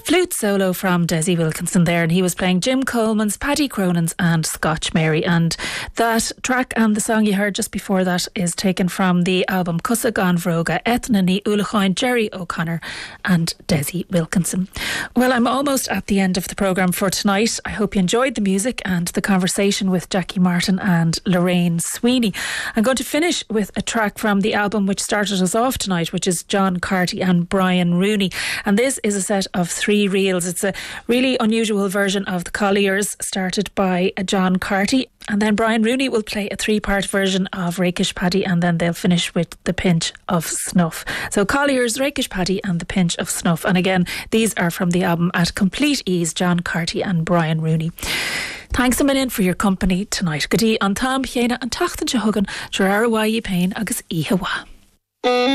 Flute solo from Desi Wilkinson there, and he was playing Jim Coleman's, Paddy Cronin's and Scotch Mary. And that track and the song you heard just before that is taken from the album Cusa Gan Vroga, Ethna Ní Ullachoin, Jerry O'Connor and Desi Wilkinson. Well, I'm almost at the end of the programme for tonight. I hope you enjoyed the music and the conversation with Jackie Martin and Lorraine Sweeney. I'm going to finish with a track from the album which started us off tonight, which is John Carty and Brian Rooney. And this is a set of 3 reels. It's a really unusual version of the Colliers, started by John Carty, and then Brian Rooney will play a 3-part version of Rakish Paddy, and then they'll finish with The Pinch of Snuff. So Colliers, Rakish Paddy and The Pinch of Snuff. And again, these are from the album At Complete Ease, John Carty and Brian Rooney. Thanks a million for your company tonight. Gadi an tam chéine an tachtan se hugan, Gerara Pain agus Ihawa.